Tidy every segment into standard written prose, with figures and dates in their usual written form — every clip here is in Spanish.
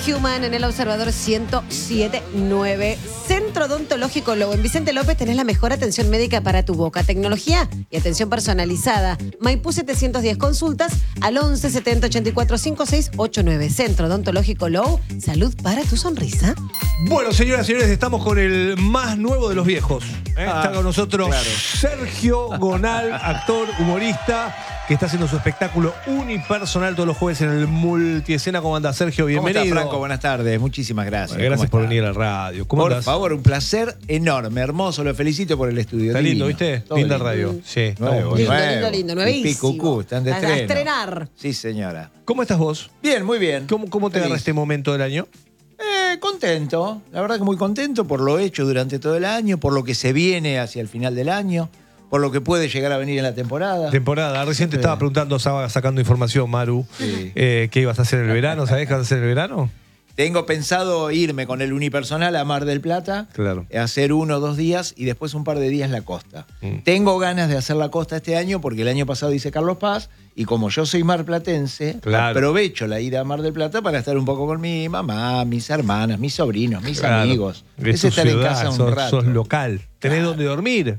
Human en el Observador 107.9. Centro Odontológico Lobo. En Vicente López tenés la mejor atención médica para tu boca. Tecnología y atención personalizada. Maipú 710, consultas al 11 70 84 56 89. Centro Odontológico Lobo. Salud para tu sonrisa. Bueno, señoras y señores, estamos con el más nuevo de los viejos. Está con nosotros Sergio Gonal, actor, humorista, que está haciendo su espectáculo unipersonal todos los jueves en el Multiescena. ¿Cómo anda, Sergio? Bienvenido. ¿Cómo estás, Franco? Buenas tardes. Muchísimas gracias. Bueno, gracias por venir a la radio. ¿Cómo Por andás? favor, un placer enorme, hermoso. Lo felicito por el estudio. Está lindo, ¿viste? Todo Linda lindo. radio. Sí. Nuevo, Lindo, nuevísimo. Picucú, están de A estreno. estrenar. Sí, señora. ¿Cómo estás vos? Bien, muy bien. ¿Cómo te agarra Feliz. este momento del año? Contento. La verdad que muy contento por lo hecho durante todo el año, por lo que se viene hacia el final del año, por lo que puede llegar a venir en la temporada. Recién te estaba preguntando, estaba sacando información, Maru, Sí. ¿qué ibas a hacer en el verano? ¿Sabés qué vas a hacer en el verano? Tengo pensado irme con el unipersonal a Mar del Plata, Claro. hacer 1 o 2 días y después un par de días la costa. Tengo ganas de hacer la costa este año porque el año pasado hice Carlos Paz y como yo soy marplatense, Claro. aprovecho la ida a Mar del Plata para estar un poco con mi mamá, mis hermanas, mis sobrinos, mis Claro. amigos. Es Es estar tu en ciudad, casa un sos rato. local. ¿Tenés dónde dormir?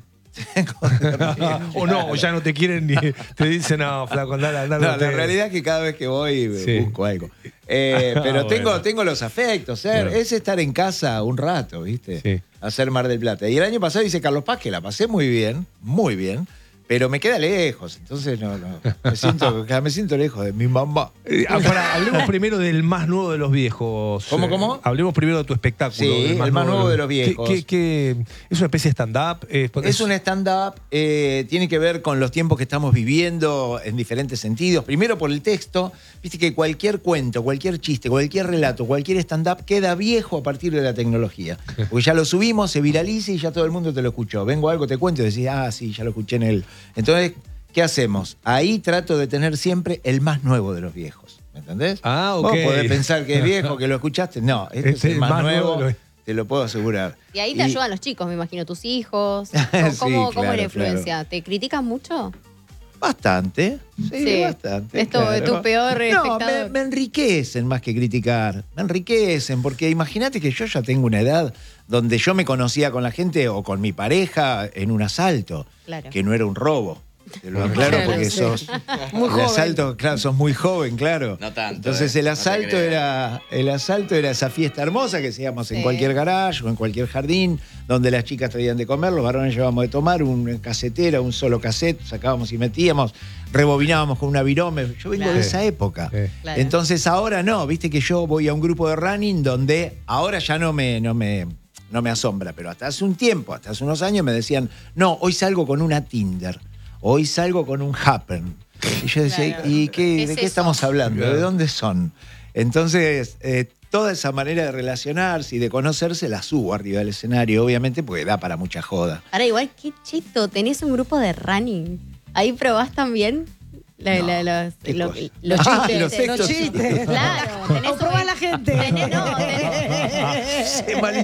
O no, o ya no te quieren ni te dicen, no, flaco, andá. No, la realidad es que cada vez que voy Sí. busco algo. Pero Bueno. tengo los afectos, Claro. es estar en casa un rato, ¿viste? Sí. Hacer Mar del Plata. Y el año pasado hice Carlos Paz, que la pasé muy bien, pero me queda lejos, entonces no. Me siento lejos de mi mamá. Hablemos primero del más nuevo de los viejos. ¿Cómo? Hablemos primero de tu espectáculo. Sí, del el más nuevo de los viejos. ¿Qué es una especie de stand-up? Es un stand-up, tiene que ver con los tiempos que estamos viviendo en diferentes sentidos. Primero por el texto, viste que cualquier cuento, cualquier chiste, cualquier relato, cualquier stand-up queda viejo a partir de la tecnología. Porque ya lo subimos, se viraliza y ya todo el mundo te lo escuchó. Vengo algo, te cuento y decís, sí, ya lo escuché en él. Entonces, ¿qué hacemos? Ahí trato de tener siempre el más nuevo de los viejos. ¿Me entendés? Ok. Vos podés pensar que es viejo, que lo escuchaste. No, este es el más nuevo, te lo puedo asegurar. Y ahí te ayudan los chicos, me imagino, tus hijos. ¿Cómo es claro, la influencia? claro. ¿Te critican mucho? Bastante, sí, bastante. Es tu peor espectador. Me enriquecen más que criticar. Me enriquecen, porque imagínate que yo ya tengo una edad donde yo me conocía con la gente o con mi pareja en un asalto, Claro. que no era un robo. Te lo aclaro porque sí. sos Muy el joven. asalto, claro, sos muy joven, claro. No tanto, Entonces no el te asalto creas. era esa fiesta hermosa que hacíamos en Sí. cualquier garage o en cualquier jardín, donde las chicas traían de comer, los varones llevábamos de tomar, una casetera, un solo cassette, sacábamos y metíamos, rebobinábamos con una virome. Yo vengo Claro. de esa época. Sí. Claro. Entonces ahora no, viste que yo voy a un grupo de running donde ahora ya no me asombra, pero hasta hace un tiempo, hasta hace unos años me decían, no, hoy salgo con una Tinder, hoy salgo con un Happen. Y yo decía, Claro. ¿y ¿Qué de es qué eso? estamos hablando? Claro. ¿De dónde son? Entonces, toda esa manera de relacionarse y de conocerse la subo arriba del escenario, obviamente, porque da para mucha joda. Ahora, igual, qué cheto, tenés un grupo de running. Ahí probás también ¿Qué los cosa? los Ah, chistes. los textos. Los chistes. Claro, tenés O probá la gente. tenés- no, tenés- Se